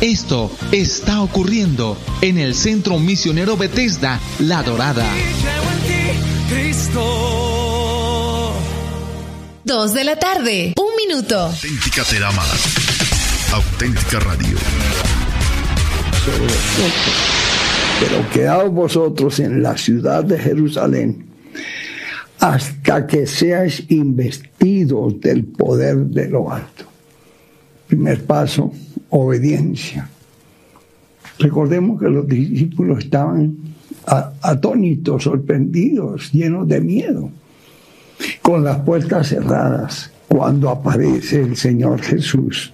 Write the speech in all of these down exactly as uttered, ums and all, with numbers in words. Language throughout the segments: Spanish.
Esto está ocurriendo en el Centro Misionero Bethesda, La Dorada. Dos de la tarde, un minuto. Auténtica te da más. Auténtica Radio. Pero quedaos vosotros en la ciudad de Jerusalén hasta que seáis investidos del poder de lo alto. Primer paso, obediencia. Recordemos que los discípulos estaban atónitos, sorprendidos, llenos de miedo, con las puertas cerradas. Cuando aparece el Señor Jesús,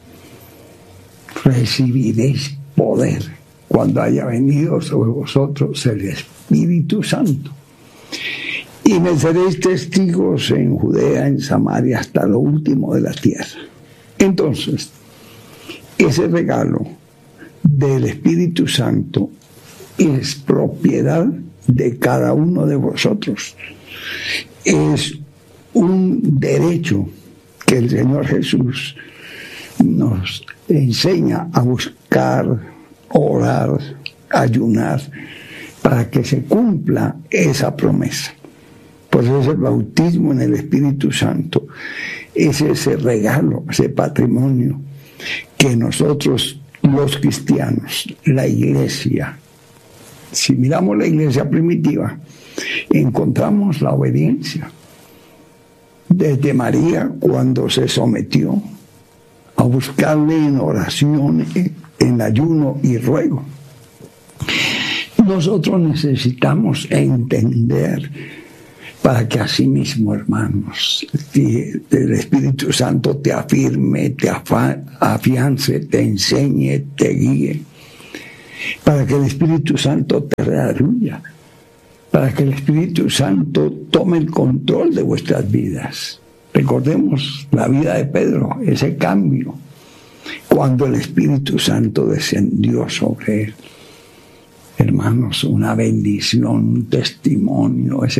recibiréis poder cuando haya venido sobre vosotros el Espíritu Santo. Y me seréis testigos en Judea, en Samaria, hasta lo último de la tierra. Entonces, ese regalo del Espíritu Santo es propiedad de cada uno de vosotros. Es un derecho que el Señor Jesús nos enseña a buscar, orar, ayunar, para que se cumpla esa promesa. Por eso es el bautismo en el Espíritu Santo, es ese regalo, ese patrimonio que nosotros los cristianos, la iglesia, si miramos la iglesia primitiva, encontramos la obediencia. Desde María, cuando se sometió a buscarle en oración, en ayuno y ruego. Nosotros necesitamos entender, para que así mismo, hermanos, el Espíritu Santo te afirme, te afiance, te enseñe, te guíe, para que el Espíritu Santo te redarguya, para que el Espíritu Santo tome el control de vuestras vidas. Recordemos la vida de Pedro, ese cambio, cuando el Espíritu Santo descendió sobre él. Hermanos, una bendición, un testimonio, ese